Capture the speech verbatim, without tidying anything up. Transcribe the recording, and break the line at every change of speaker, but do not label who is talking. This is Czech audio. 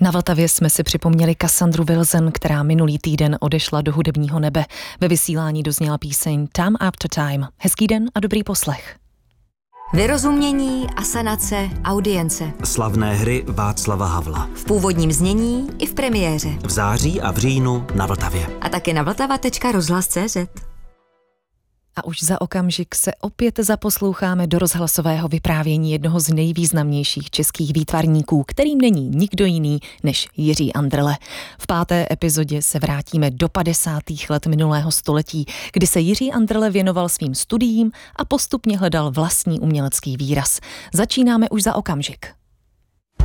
Na Vltavě jsme si připomněli Cassandru Wilson, která minulý týden odešla do hudebního nebe. Ve vysílání dozněla píseň Time After Time. Hezký den a dobrý poslech.
Vyrozumění, asanace, audience.
Slavné hry Václava Havla.
V původním znění i v premiéře.
V září a v říjnu na Vltavě.
A taky na vltava tečka rozhlas tečka cé zet.
A už za okamžik se opět zaposloucháme do rozhlasového vyprávění jednoho z nejvýznamnějších českých výtvarníků, kterým není nikdo jiný než Jiří Andrle. V páté epizodě se vrátíme do padesátých let minulého století, kdy se Jiří Andrle věnoval svým studiím a postupně hledal vlastní umělecký výraz. Začínáme už za okamžik.